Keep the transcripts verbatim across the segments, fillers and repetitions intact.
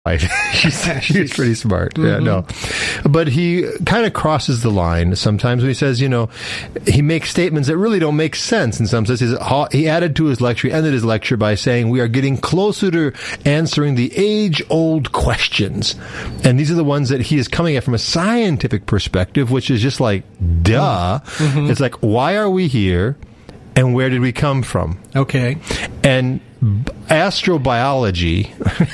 she's, she's pretty smart. Mm-hmm. Yeah, no. But he kind of crosses the line sometimes when he says, you know, he makes statements that really don't make sense in some sense. He added to his lecture, he ended his lecture by saying, we are getting closer to answering the age-old questions. And these are the ones that he is coming at from a scientific perspective, which is just like, duh. Mm-hmm. It's like, why are we here? And where did we come from? Okay. And astrobiology.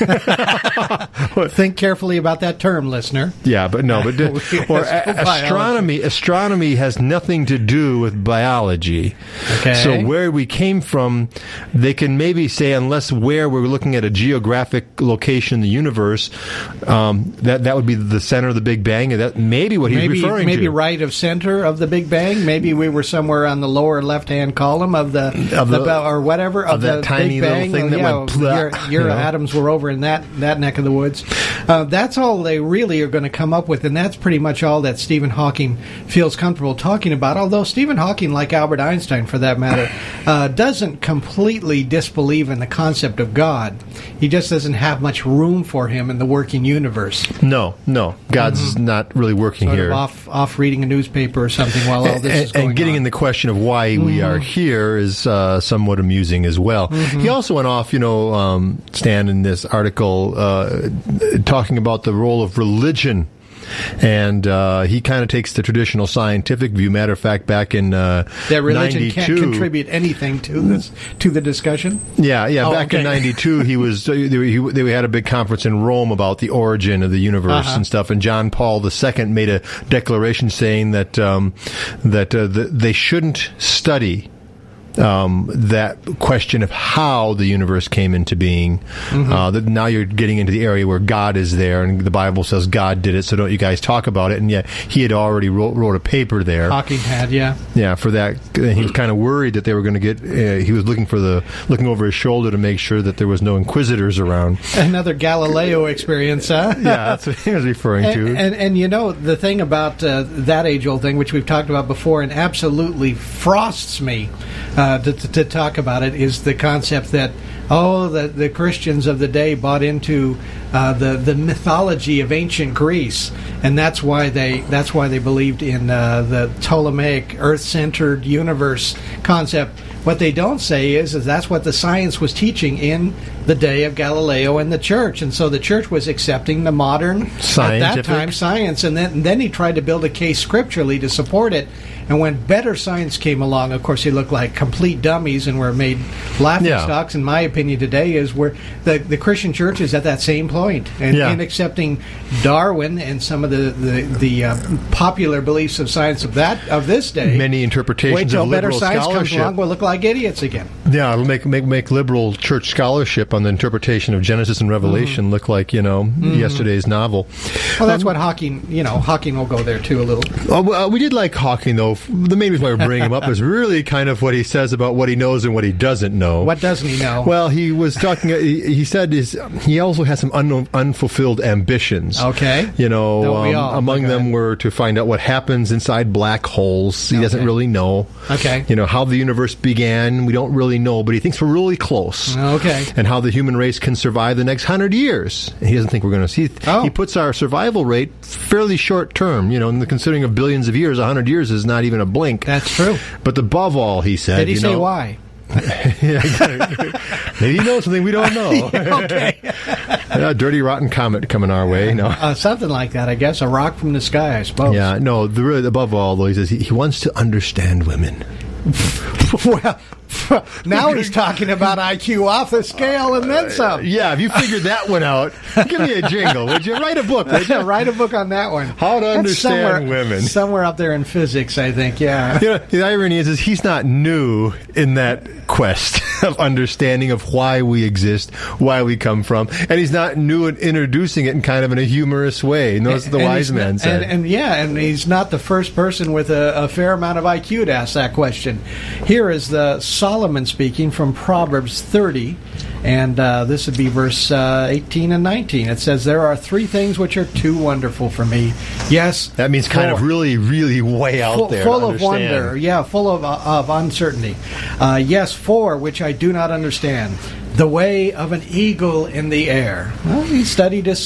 Think carefully about that term, listener. Yeah, but no, but or a- astronomy. Astronomy has nothing to do with biology. Okay. So where we came from, they can maybe say, unless where we're looking at a geographic location in the universe, um, that that would be the center of the Big Bang. And that may be what he's maybe, referring maybe to. Maybe right of center of the Big Bang. Maybe we were somewhere on the lower left-hand column of the, of the, the or whatever of, of the that tiny Big Bang. Thing oh, that yeah, went your, your you know? atoms were over in that, that neck of the woods. Uh, that's all they really are going to come up with, and that's pretty much all that Stephen Hawking feels comfortable talking about, although Stephen Hawking, like Albert Einstein for that matter, uh, doesn't completely disbelieve in the concept of God. He just doesn't have much room for him in the working universe. No, no. God's mm-hmm. not really working sort here. Of off, off reading a newspaper or something while all this and, is going And getting on. in the question of why mm-hmm. we are here is uh, somewhat amusing as well. Mm-hmm. He also went off, you know, um, Stan, in this article, uh, talking about the role of religion. And uh, he kind of takes the traditional scientific view. Matter of fact, back in uh, that religion ninety-two, can't contribute anything to this to the discussion. Yeah, yeah. Oh, back okay. in ninety-two, he was they, he, they had a big conference in Rome about the origin of the universe uh-huh. and stuff. And John Paul the Second made a declaration saying that um, that uh, the, they shouldn't study Um, that question of how the universe came into being. Mm-hmm. Uh, that now you're getting into the area where God is there, and the Bible says God did it, so don't you guys talk about it. And yet he had already wrote, wrote a paper there. Hawking had, yeah. Yeah, for that. He was kind of worried that they were going to get, uh, he was looking for the, looking over his shoulder to make sure that there was no inquisitors around. Another Galileo experience, huh? Yeah, that's what he was referring and, to. And, and, and you know, the thing about uh, that age-old thing, which we've talked about before and absolutely frosts me, Uh, to, to, to talk about it, is the concept that oh the, the Christians of the day bought into uh, the the mythology of ancient Greece, and that's why they that's why they believed in uh, the Ptolemaic Earth-centered universe concept. What they don't say is, is that's what the science was teaching in the day of Galileo and the church, and so the church was accepting the modern, scientific, at that time, science, and then and then he tried to build a case scripturally to support it. And when better science came along, of course, he looked like complete dummies and were made laughing yeah. stocks. In my opinion, today is where the the Christian church is at that same point, and yeah. in accepting Darwin and some of the the, the uh, popular beliefs of science of that of this day. Many interpretations Wait till of better liberal science scholarship. comes along, we'll look like idiots again. Yeah, it'll make make make liberal church scholarship on the interpretation of Genesis and Revelation mm-hmm. look like, you know, mm-hmm. yesterday's novel. Well, that's um, what Hawking, you know, Hawking will go there too a little. Uh, we did like Hawking, though. The main reason why we're bringing him up is really kind of what he says about what he knows and what he doesn't know. What doesn't he know? Well, he was talking. He, he said his, he also has some un, unfulfilled ambitions. Okay, you know, um, all? among okay. them were to find out what happens inside black holes. He okay. doesn't really know. Okay, you know how the universe began. We don't really know, but he thinks we're really close. Okay, and how the human race can survive the next hundred years. He doesn't think we're going to see. Oh. He puts our survival rate fairly short term. You know, in the considering of billions of years, a hundred years is not even a blink. That's true. But above all, he said, did he you say know, why? Maybe he knows something we don't know. Okay. A dirty, rotten comet coming our way. No, uh, something like that, I guess. A rock from the sky, I suppose. Yeah, no. The, above all, though, he says he, he wants to understand women. Well, now he's talking about I Q off the scale and then some. Uh, yeah, if you figured that one out, give me a jingle, would you? Write a book, would you? Write a book on that one. How to That's understand somewhere, women. Somewhere up there in physics, I think, yeah. You know, the irony is, is he's not new in that quest of understanding of why we exist, why we come from, and he's not new at introducing it in kind of in a humorous way. Notice what the and wise man not, said. And, and yeah, and he's not the first person with a, a fair amount of I Q to ask that question. Here is the Solomon speaking from Proverbs thirty, and uh, this would be verse uh, eighteen and nineteen. It says, "There are three things which are too wonderful for me." Yes, that means kind full, of really, really way out full, there. Full to of understand. wonder, yeah, full of uh, of uncertainty. Uh, yes, four which I do not understand. the way of an eagle in the air. Well, he studied his